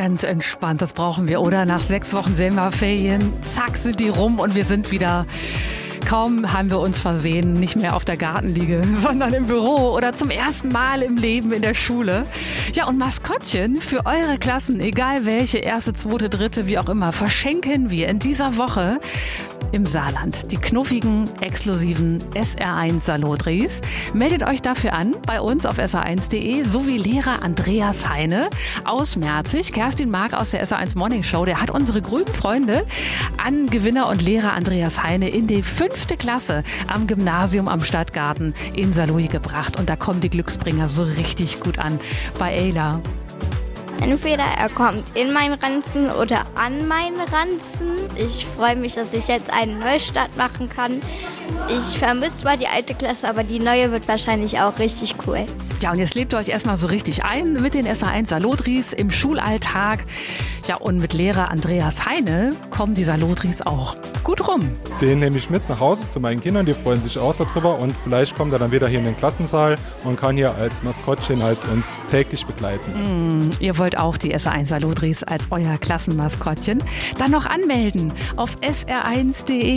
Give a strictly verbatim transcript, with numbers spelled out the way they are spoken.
Ganz entspannt, das brauchen wir, oder? Nach sechs Wochen Sommerferien, zack, sind die rum und wir sind wieder... Kaum haben wir uns versehen, nicht mehr auf der Gartenliege, sondern im Büro oder zum ersten Mal im Leben in der Schule. Ja, und Maskottchen für eure Klassen, egal welche, erste, zweite, dritte, wie auch immer, verschenken wir in dieser Woche im Saarland die knuffigen, exklusiven S R eins Salotris. Meldet euch dafür an bei uns auf S R eins punkt de sowie Lehrer Andreas Heine aus Merzig. Kerstin Mark aus der S R eins Morning Show, der hat unsere grünen Freunde an Gewinner und Lehrer Andreas Heine in die fünfte Klasse am Gymnasium am Stadtgarten in Saarlouis gebracht. Und da kommen die Glücksbringer so richtig gut an bei Ayla. Entweder er kommt in meinen Ranzen oder an meinen Ranzen. Ich freue mich, dass ich jetzt einen Neustart machen kann. Ich vermisse zwar die alte Klasse, aber die neue wird wahrscheinlich auch richtig cool. Ja, und jetzt lebt ihr euch erstmal so richtig ein mit den S R eins Salotris im Schulalltag. Ja, und mit Lehrer Andreas Heine kommen die Salotris auch gut rum. Den nehme ich mit nach Hause zu meinen Kindern, die freuen sich auch darüber. Und vielleicht kommt er dann wieder hier in den Klassensaal und kann hier als Maskottchen halt uns täglich begleiten. Mm, ihr wollt auch die S R eins Salotris als euer Klassenmaskottchen? Dann noch anmelden auf S R eins punkt de.